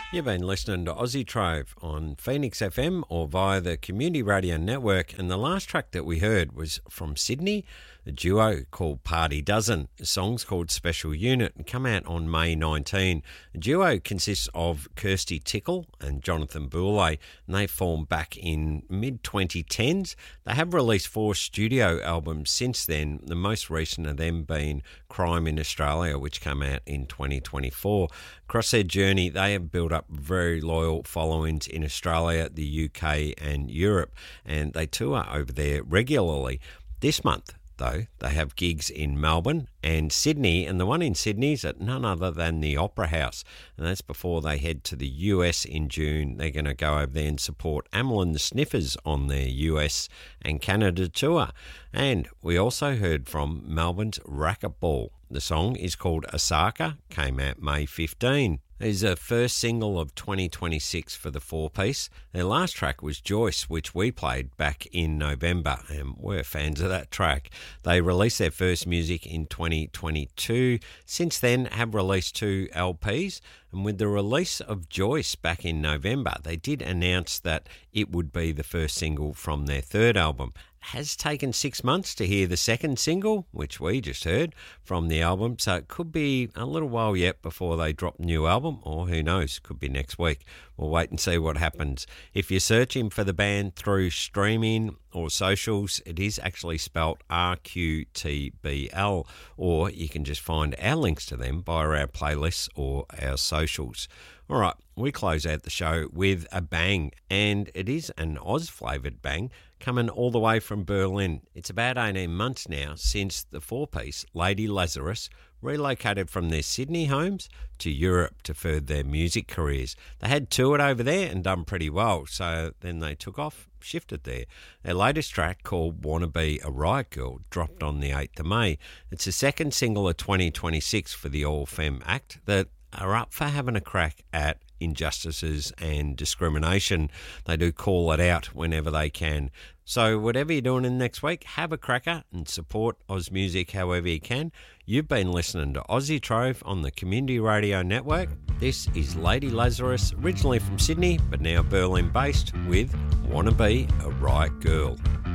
You've been listening to Aussie Trove on Phoenix FM or via the Community Radio Network, and the last track that we heard was from Sydney, a duo called Party Dozen. The song's called Special Unit and come out on May 19. The duo consists of Kirsty Tickle and Jonathan Boulay, and they formed back in mid-2010s. They have released 4 studio albums since then, the most recent of them being Crime in Australia, which came out in 2024. Across their journey, they have built up very loyal followings in Australia, the UK and Europe, and they tour over there regularly. This month, though, they have gigs in Melbourne and Sydney, and the one in Sydney is at none other than the Opera House, and that's before they head to the US in June. They're going to go over there and support Amyl and the Sniffers on their US and Canada tour. And we also heard from Melbourne's Racquetball. The song is called Osaka, came out May 15. It's the first single of 2026 for the 4-piece. Their last track was Joyce, which we played back in November, and we're fans of that track. They released their first music in 2022. Since then, have released 2 LPs, and with the release of Joyce back in November, they did announce that it would be the first single from their 3rd album. Has taken 6 months to hear the 2nd single, which we just heard from the album, so it could be a little while yet before they drop a new album, or who knows, could be next week. We'll wait and see what happens. If you're searching for the band through streaming or socials, it is actually spelt RQTBL, or you can just find our links to them via our playlists or our socials. All right, we close out the show with a bang, and it is an Oz-flavoured bang coming all the way from Berlin. It's about 18 months now since the 4-piece Lady Lazarus relocated from their Sydney homes to Europe to further their music careers. They had toured over there and done pretty well, so then they took off, shifted there. Their latest track, called Wanna Be a Riot Girl, dropped on the 8th of May. It's the 2nd single of 2026 for the all-femme act that are up for having a crack at injustices and discrimination. They do call it out whenever they can. So whatever you're doing in next week, have a cracker and support Oz music however you can. You've been listening to Aussie Trove on the Community Radio Network. This is Lady Lazarus, originally from Sydney but now Berlin based, with Wanna Be a Riot Girl.